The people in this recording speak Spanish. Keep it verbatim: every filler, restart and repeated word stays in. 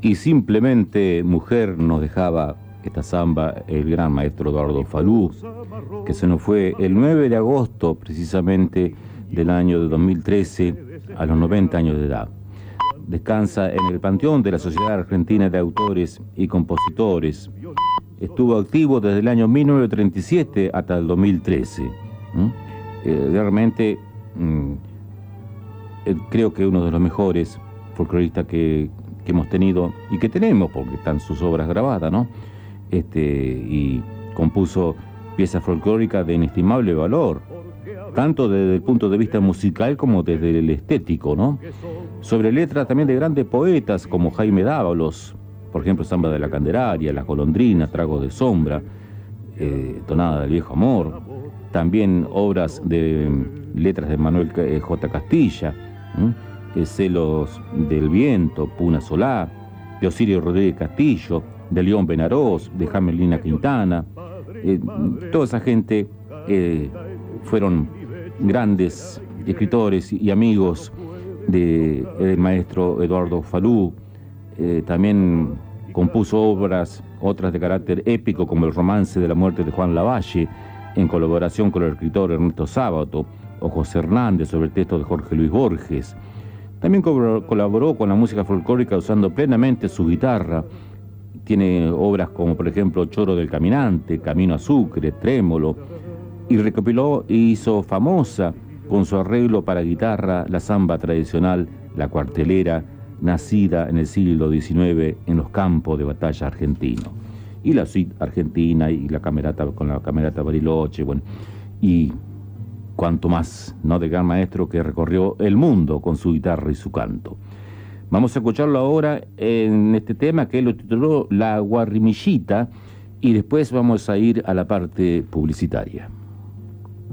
Y simplemente mujer nos dejaba esta samba el gran maestro Eduardo Falú, que se nos fue el nueve de agosto precisamente del año de dos mil trece a los noventa años de edad. Descansa en el panteón de la Sociedad Argentina de Autores y Compositores. Estuvo activo desde el año mil novecientos treinta y siete hasta el dos mil trece. ¿Mm? Eh, realmente mm, eh, creo que uno de los mejores folcloristas que, que hemos tenido y que tenemos, porque están sus obras grabadas, ¿no? Este, y compuso piezas folclóricas de inestimable valor, tanto desde el punto de vista musical como desde el estético, ¿no? Sobre letras también de grandes poetas como Jaime Dávalos, por ejemplo, Samba de la Candelaria, La Golondrina, Trago de Sombra, eh, Tonada del Viejo Amor, también obras de letras de Manuel J. Castilla, ¿eh? Celos del Viento, Puna Solá, de Osirio Rodríguez Castillo, de León Benarós, de Jamelina Quintana. Eh, toda esa gente eh, fueron grandes escritores y amigos del de, maestro Eduardo Falú. Eh, también compuso obras, otras de carácter épico, como el Romance de la Muerte de Juan Lavalle, en colaboración con el escritor Ernesto Sábato, o José Hernández sobre el texto de Jorge Luis Borges. También colaboró con la música folclórica usando plenamente su guitarra. Tiene obras como, por ejemplo, Choro del Caminante, Camino a Sucre, Trémolo, y recopiló e hizo famosa con su arreglo para guitarra la samba tradicional, la cuartelera, nacida en el siglo diecinueve en los campos de batalla argentinos. Y la suite argentina y la camerata con la camerata Bariloche, bueno, y cuanto más, ¿no? Del gran maestro que recorrió el mundo con su guitarra y su canto. Vamos a escucharlo ahora en este tema que él lo tituló La Guarrimillita, y después vamos a ir a la parte publicitaria.